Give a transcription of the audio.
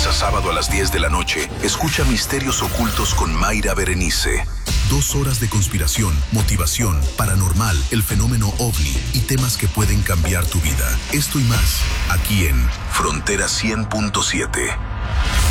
lunes a sábado a las 10 de la noche, escucha Misterios Ocultos con Mayra Berenice. 2 horas de conspiración, motivación, paranormal, el fenómeno OVNI y temas que pueden cambiar tu vida. Esto y más, aquí en Frontera 100.7.